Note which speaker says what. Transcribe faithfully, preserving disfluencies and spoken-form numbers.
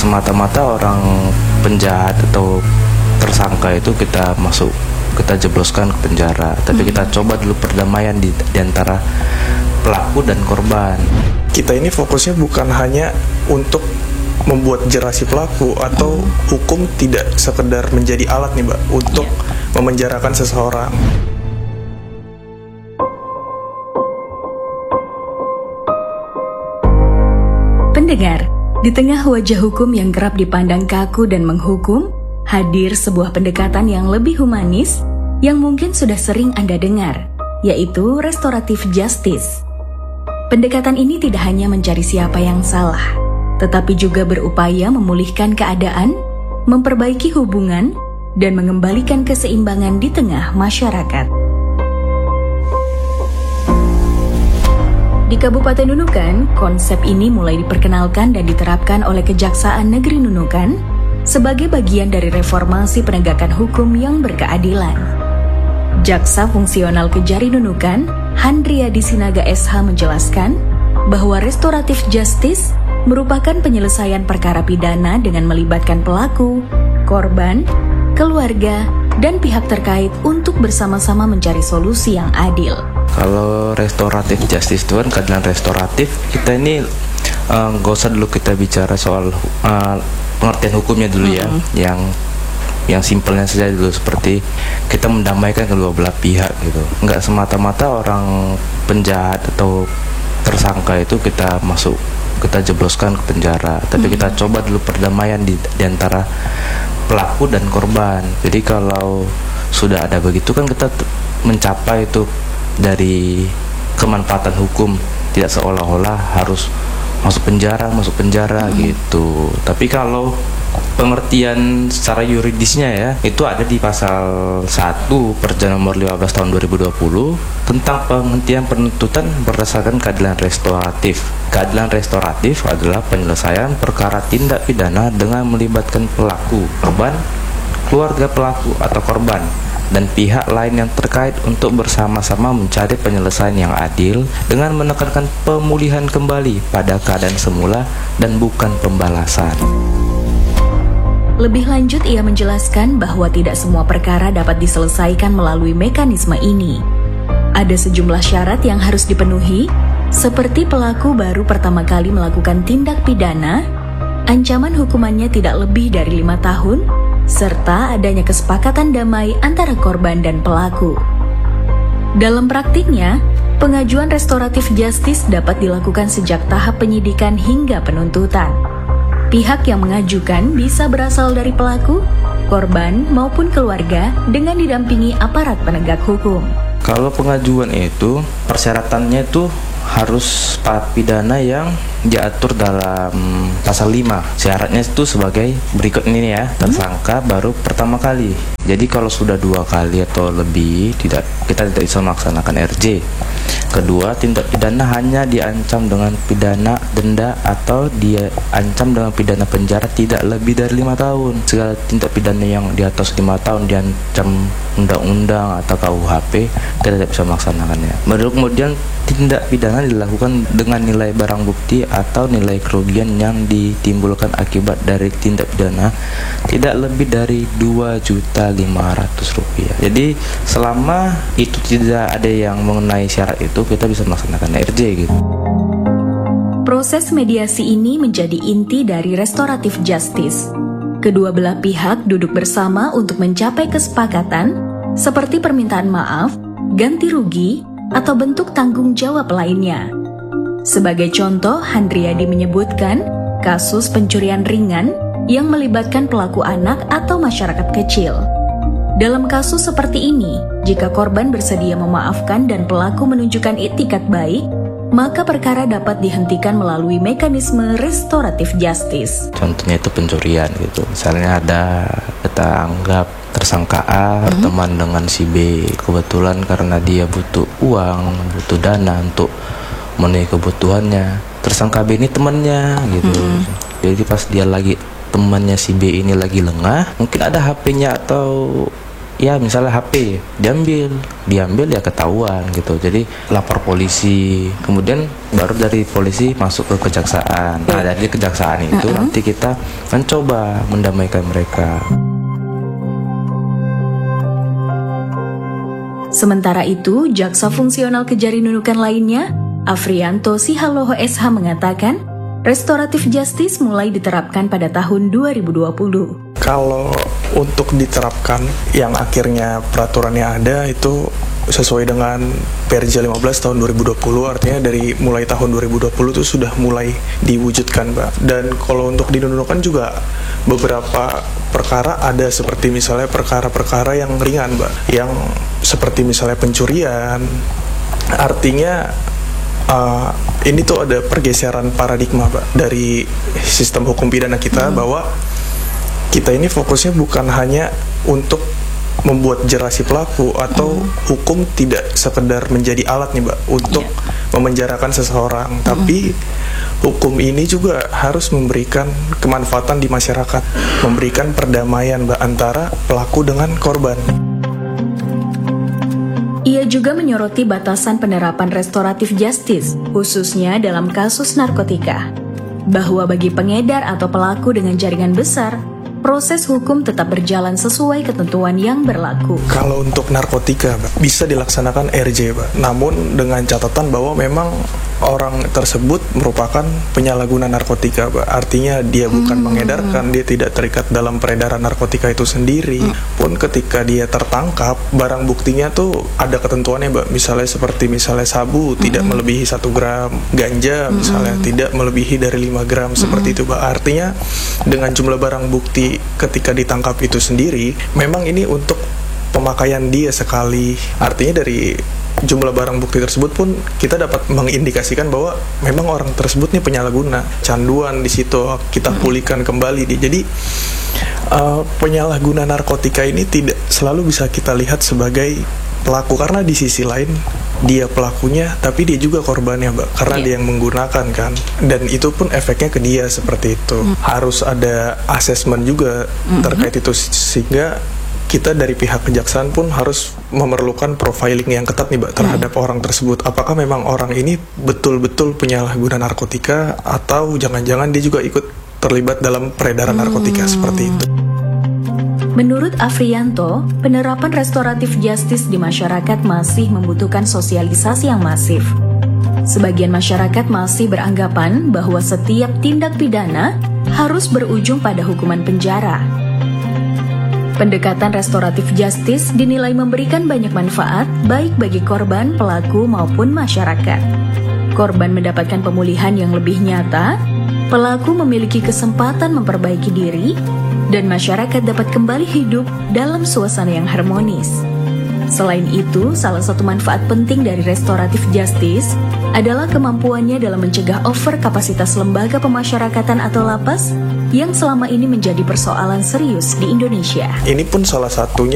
Speaker 1: semata-mata orang penjahat atau tersangka itu kita masuk, kita jebloskan ke penjara, tapi kita coba dulu perdamaian di, di antara pelaku dan korban.
Speaker 2: Kita ini fokusnya bukan hanya untuk membuat jerah si pelaku, atau hukum tidak sekedar menjadi alat nih Mbak untuk yeah. memenjarakan seseorang.
Speaker 3: Pendengar, di tengah wajah hukum yang kerap dipandang kaku dan menghukum, hadir sebuah pendekatan yang lebih humanis yang mungkin sudah sering Anda dengar, yaitu restoratif justice. Pendekatan ini tidak hanya mencari siapa yang salah, tetapi juga berupaya memulihkan keadaan, memperbaiki hubungan, dan mengembalikan keseimbangan di tengah masyarakat. Di Kabupaten Nunukan, konsep ini mulai diperkenalkan dan diterapkan oleh Kejaksaan Negeri Nunukan sebagai bagian dari reformasi penegakan hukum yang berkeadilan. Jaksa Fungsional Kejari Nunukan, Handriadi Sinaga S H menjelaskan bahwa restoratif justice merupakan penyelesaian perkara pidana dengan melibatkan pelaku, korban, keluarga, dan pihak terkait untuk bersama-sama mencari solusi yang adil.
Speaker 1: Kalau restoratif justice itu kan keadilan restoratif, kita ini uh, gak usah dulu kita bicara soal uh, pengertian hukumnya dulu ya, mm-hmm. yang yang simpelnya saja dulu, seperti kita mendamaikan kedua belah pihak gitu. Nggak semata-mata orang penjahat atau tersangka itu kita masuk, kita jebloskan ke penjara, tapi mm-hmm. kita coba dulu perdamaian di, di antara pelaku dan korban. Jadi kalau sudah ada begitu kan kita t- mencapai itu dari kemanfaatan hukum, tidak seolah-olah harus masuk penjara, masuk penjara hmm. gitu. Tapi kalau pengertian secara yuridisnya ya, itu ada di pasal satu Perda nomor lima belas tahun dua ribu dua puluh tentang penghentian penuntutan berdasarkan keadilan restoratif. Keadilan restoratif adalah penyelesaian perkara tindak pidana dengan melibatkan pelaku, korban, keluarga pelaku atau korban, dan pihak lain yang terkait untuk bersama-sama mencari penyelesaian yang adil dengan menekankan pemulihan kembali pada keadaan semula dan bukan pembalasan.
Speaker 3: Lebih lanjut, ia menjelaskan bahwa tidak semua perkara dapat diselesaikan melalui mekanisme ini. Ada sejumlah syarat yang harus dipenuhi, seperti pelaku baru pertama kali melakukan tindak pidana, ancaman hukumannya tidak lebih dari lima tahun, serta adanya kesepakatan damai antara korban dan pelaku. Dalam praktiknya, pengajuan restoratif justice dapat dilakukan sejak tahap penyidikan hingga penuntutan. Pihak yang mengajukan bisa berasal dari pelaku, korban, maupun keluarga dengan didampingi aparat penegak hukum.
Speaker 1: Kalau pengajuan itu, persyaratannya itu harus pidana yang diatur dalam pasal lima. Syaratnya itu sebagai berikut ini ya, tersangka baru pertama kali. Jadi kalau sudah dua kali atau lebih, tidak, kita tidak bisa melaksanakan R J. Kedua, tindak pidana hanya diancam dengan pidana denda atau dia ancam dengan pidana penjara tidak lebih dari lima tahun. Segala tindak pidana yang di atas lima tahun diancam undang-undang atau K U H P, kita tidak bisa melaksanakannya. Baru kemudian tindak pidana dilakukan dengan nilai barang bukti atau nilai kerugian yang ditimbulkan akibat dari tindak pidana tidak lebih dari dua juta lima ratus rupiah. Jadi selama itu tidak ada yang mengenai syarat itu, kita bisa melaksanakan R J gitu.
Speaker 3: Proses mediasi ini menjadi inti dari restoratif justice. Kedua belah pihak duduk bersama untuk mencapai kesepakatan seperti permintaan maaf, ganti rugi, atau bentuk tanggung jawab lainnya. Sebagai contoh, Handriadi menyebutkan kasus pencurian ringan yang melibatkan pelaku anak atau masyarakat kecil. Dalam kasus seperti ini, jika korban bersedia memaafkan dan pelaku menunjukkan iktikat baik, maka perkara dapat dihentikan melalui mekanisme restoratif justice.
Speaker 1: Contohnya itu pencurian gitu. Misalnya ada, kita anggap tersangka A mm-hmm. teman dengan si B, kebetulan karena dia butuh uang, butuh dana untuk memenuhi kebutuhannya. Tersangka B ini temannya gitu. Mm-hmm. Jadi pas dia lagi, temannya si B ini lagi lengah, mungkin ada H P-nya atau ya misalnya H P diambil, diambil ya ketahuan gitu. Jadi lapor polisi, kemudian baru dari polisi masuk ke kejaksaan. Nah dari kejaksaan itu uh-uh. nanti kita mencoba mendamaikan mereka.
Speaker 3: Sementara itu, Jaksa Fungsional Kejari Nunukan lainnya, Afrianto Sihaloho S H mengatakan, restoratif justice mulai diterapkan pada tahun dua ribu dua puluh.
Speaker 2: Kalau untuk diterapkan, yang akhirnya peraturannya ada itu sesuai dengan Perja lima belas tahun dua ribu dua puluh, artinya dari mulai tahun dua ribu dua puluh itu sudah mulai diwujudkan, Mbak. Dan kalau untuk di Nunukan juga beberapa perkara ada seperti misalnya perkara-perkara yang ringan, Mbak, yang seperti misalnya pencurian. Artinya uh, ini tuh ada pergeseran paradigma, Mbak, dari sistem hukum pidana kita hmm. bahwa kita ini fokusnya bukan hanya untuk membuat jerat si pelaku atau mm. hukum tidak sekedar menjadi alat nih, Mbak, untuk yeah. memenjarakan seseorang, mm. tapi hukum ini juga harus memberikan kemanfaatan di masyarakat, memberikan perdamaian, Mbak, antara pelaku dengan korban.
Speaker 3: Ia juga menyoroti batasan penerapan restoratif justice, khususnya dalam kasus narkotika, bahwa bagi pengedar atau pelaku dengan jaringan besar, proses hukum tetap berjalan sesuai ketentuan yang berlaku.
Speaker 2: Kalau untuk narkotika, Mbak, bisa dilaksanakan R J, Mbak. Namun dengan catatan bahwa memang orang tersebut merupakan penyalahguna narkotika, Mbak. Artinya dia bukan hmm. mengedarkan, dia tidak terikat dalam peredaran narkotika itu sendiri. Hmm. Pun ketika dia tertangkap, barang buktinya tuh ada ketentuannya, Mbak. Misalnya seperti misalnya sabu hmm. tidak melebihi satu gram, ganja hmm. misalnya tidak melebihi dari lima gram, hmm. seperti itu, Mbak. Artinya dengan jumlah barang bukti ketika ditangkap itu sendiri, memang ini untuk pemakaian dia sekali. Artinya dari jumlah barang bukti tersebut pun kita dapat mengindikasikan bahwa memang orang tersebut nih penyalahguna, canduan di situ kita pulihkan kembali. Jadi uh, penyalahguna narkotika ini tidak selalu bisa kita lihat sebagai pelaku, karena di sisi lain dia pelakunya tapi dia juga korbannya, Mbak, karena yeah. dia yang menggunakan kan, dan itu pun efeknya ke dia seperti itu. Mm. Harus ada asesmen juga mm-hmm. terkait itu, sehingga kita dari pihak kejaksaan pun harus memerlukan profiling yang ketat nih, Mbak, terhadap mm. orang tersebut. Apakah memang orang ini betul-betul penyalahguna narkotika atau jangan-jangan dia juga ikut terlibat dalam peredaran mm. narkotika seperti itu.
Speaker 3: Menurut Afrianto, penerapan restoratif justice di masyarakat masih membutuhkan sosialisasi yang masif. Sebagian masyarakat masih beranggapan bahwa setiap tindak pidana harus berujung pada hukuman penjara. Pendekatan restoratif justice dinilai memberikan banyak manfaat baik bagi korban, pelaku maupun masyarakat. Korban mendapatkan pemulihan yang lebih nyata, pelaku memiliki kesempatan memperbaiki diri, dan masyarakat dapat kembali hidup dalam suasana yang harmonis. Selain itu, salah satu manfaat penting dari restoratif justice adalah kemampuannya dalam mencegah over kapasitas lembaga pemasyarakatan atau lapas yang selama ini menjadi persoalan serius di Indonesia.
Speaker 2: Ini pun salah satunya